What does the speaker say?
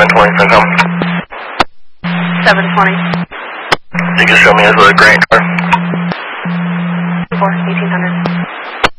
720 FinCom. 720. You can show me as a grant card. 418.